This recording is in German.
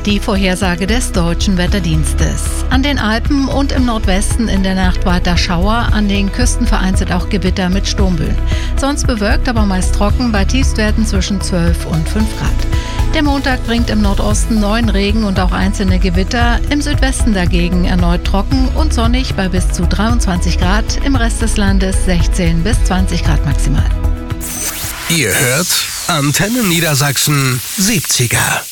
die Vorhersage des Deutschen Wetterdienstes. An den Alpen und im Nordwesten in der Nacht weiter Schauer, an den Küsten vereinzelt auch Gewitter mit Sturmböen. Sonst bewölkt, aber meist trocken, bei Tiefstwerten zwischen 12 und 5 Grad. Der Montag bringt im Nordosten neuen Regen und auch einzelne Gewitter, im Südwesten dagegen erneut trocken und sonnig bei bis zu 23 Grad, im Rest des Landes 16 bis 20 Grad maximal. Ihr hört Antenne Niedersachsen 70er.